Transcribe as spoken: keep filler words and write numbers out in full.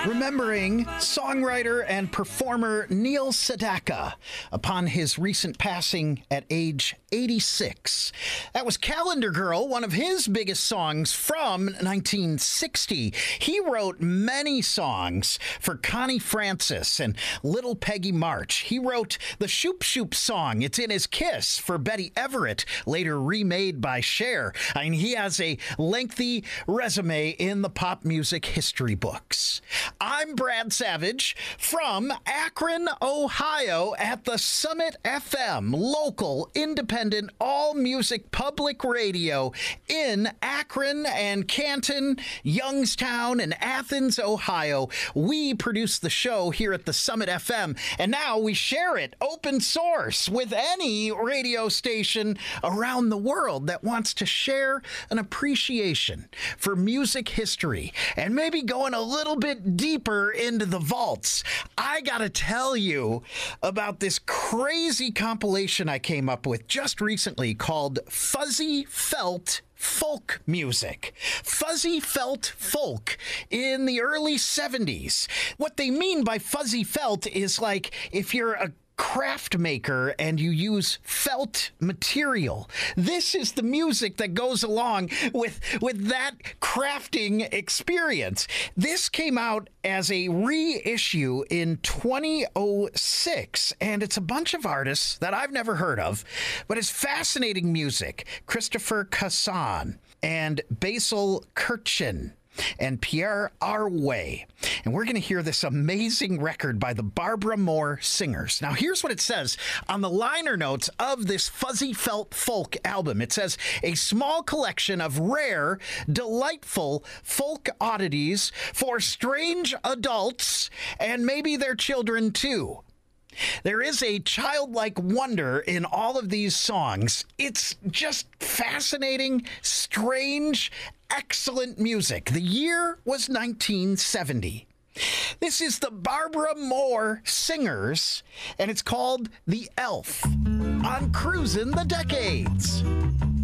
remembering songwriter and performer Neil Sedaka upon his recent passing at age eighty-six. That was Calendar Girl, one of his biggest songs from nineteen sixty. He wrote many songs for Connie Francis and Little Peggy March. He wrote the Shoop Shoop song. It's in his Kiss for Betty Everett, later remade by Cher. I mean, he has a lengthy resume in the pop music history books. I'm Brad Savage from Akron, Ohio at the Summit F M, local, independent, all-music public radio in Akron and Canton, Youngstown, and Athens, Ohio. We produce the show here at the Summit F M, and now we share it open source with any radio station around the world that wants to share an appreciation for music history and maybe going a little bit deeper into the vaults. I gotta tell you about this crazy compilation I came up with just recently called Fuzzy Felt Folk Music. Fuzzy Felt Folk in the early seventies. What they mean by fuzzy felt is like if you're a craft maker and you use felt material. This is the music that goes along with with that crafting experience. This came out as a reissue in two thousand six, and it's a bunch of artists that I've never heard of, but it's fascinating music. Christopher Casson and Basil Kirchen and Pierre Arway. And we're going to hear this amazing record by the Barbara Moore Singers. Now, here's what it says on the liner notes of this Fuzzy Felt Folk album. It says, a small collection of rare, delightful folk oddities for strange adults and maybe their children too. There is a childlike wonder in all of these songs. It's just fascinating, strange, excellent music. The year was nineteen seventy. This is the Barbara Moore Singers, and it's called The Elf on Cruisin' the Decades.